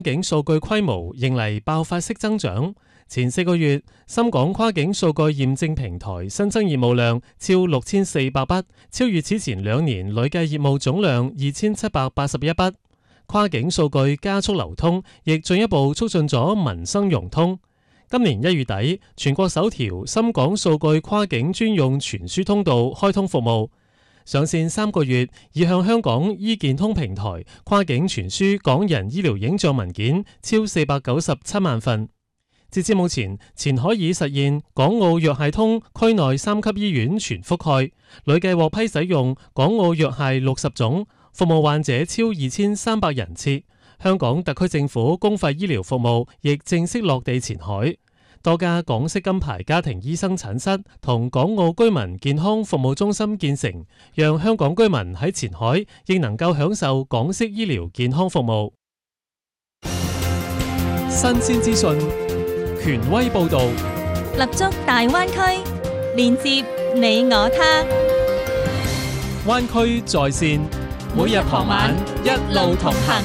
境數據規模迎嚟爆發式增長。前4個月，深港跨境數據驗證平台新增業務量超6400筆，超越此前2年累計業務總量2781筆。跨境數據加速流通，亦進一步促進咗民生融通。今年1月底，全國首條深港數據跨境專用傳輸通道開通服務。上線3個月，已向香港醫健通平台跨境傳輸港人醫療影像文件超497萬份。截至目前，前海已實現港澳藥械通區內3級醫院全覆蓋，累計獲批使用港澳藥械60種，服務患者超2300人次。香港特區政府公費醫療服務亦正式落地前海，多家港式金牌家庭醫生診室同港澳居民健康服務中心建成，讓香港居民喺前海亦能夠享受港式醫療健康服務。新鮮資訊，權威報導， 立足大灣區，連接你我他。 灣區在線，每日傍晚一路同行。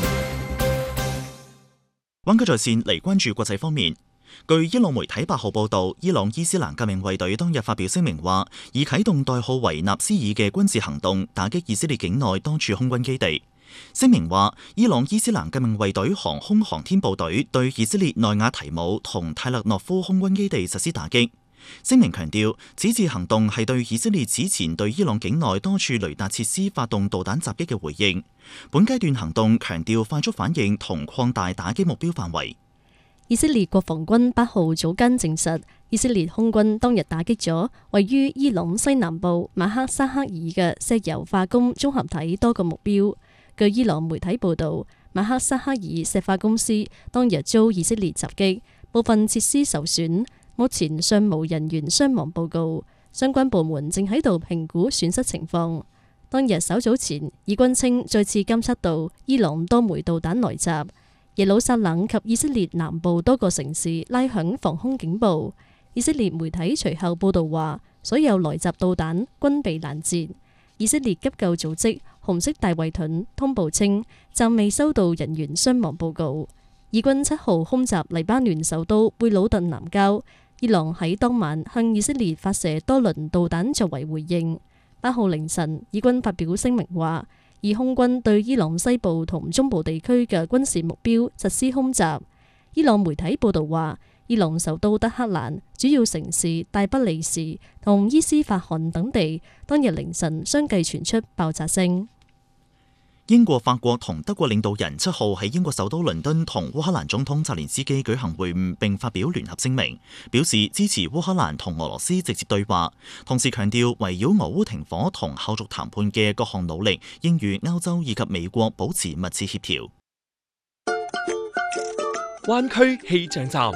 灣區在線嚟關注國際方面。據伊朗媒體8號報導，伊朗伊斯蘭革命衛隊當日發表聲明話，已啟動代號為納斯爾嘅軍事行動，打擊以色列境內多處空軍基地。聲明話，伊朗伊斯蘭革命衛隊航空航天部隊對以色列內亞提姆同泰勒諾夫空軍基地實施打擊。聲明強調，此次行動係對以色列此前對伊朗境內多處雷達設施發動導彈襲擊嘅回應。本階段行動強調快速反應同擴大打擊目標範圍。 以色列國防軍8號早間證實，以色列空軍當日打擊咗位於伊朗西南部馬克沙克爾嘅石油化工綜合體多個目標。據伊朗媒體報導，馬克沙克爾石化公司當日遭以色列襲擊，部分設施受損，目前尚無人員傷亡報告。相關部門正喺度評估損失情況。當日稍早前，以軍稱再次監測到伊朗多枚導彈來襲。耶路撒冷及以色列南部多個城市拉響防空警報。以色列媒體隨後報導話，所有來襲導彈均被攔截。以色列急救組織紅色大衛盾通報稱，暫未收到人員傷亡報告。以軍7號空襲黎巴嫩首都貝魯特南郊，伊朗喺當晚向以色列發射多輪導彈作為回應。8號凌晨，以軍發表聲明話，以空軍對伊朗西部同中部地區嘅軍事目標實施空襲。伊朗媒體報導話，伊朗首都德黑蘭、主要城市大不利士同伊斯法罕等地當日凌晨相繼傳出爆炸聲。 英國、法國同德國領導人7號喺英國首都倫敦同烏克蘭總統澤連斯基舉行會晤，並發表聯合聲明，表示支持烏克蘭同俄羅斯直接對話，同時強調圍繞俄烏停火同後續談判嘅各項努力應與歐洲以及美國保持密切協調。 灣區氣象站，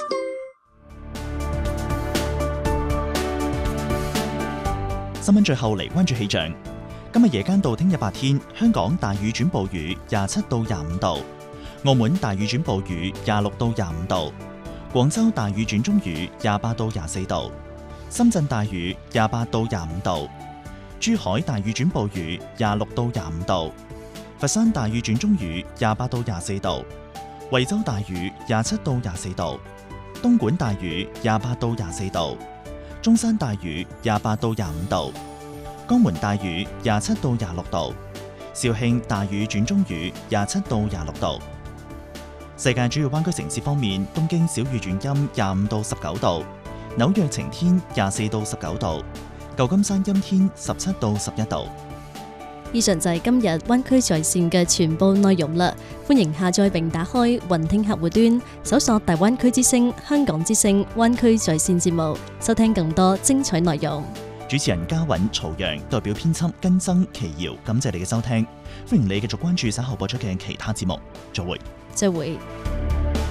新聞最後嚟關注氣象。今日夜間到聽日白天，香港大雨轉暴雨27到25度，澳門大雨轉暴雨26到25度，廣州大雨轉中雨28到24度，深圳大雨28到25度，珠海大雨轉暴雨26到25度，佛山大雨轉中雨28到24度，惠州大雨27到24度，東莞大雨28到24度，中山大雨28到25度，江門大雨27到26度，肇慶大雨轉中雨27到26度。世界主要灣區城市方面，東京小雨轉陰25到19度，紐約晴天24到19度，舊金山陰天17到11度。 以上就係今日灣區在線嘅全部內容啦。歡迎下載並打開雲聽客戶端，搜索大灣區之聲、香港之聲、灣區在線節目，收聽更多精彩內容。 主持人嘉韻、曹陽，代表編輯根增、奇瑤，感謝你嘅收聽。歡迎你繼續關注稍後播出嘅其他節目。再會。 再會。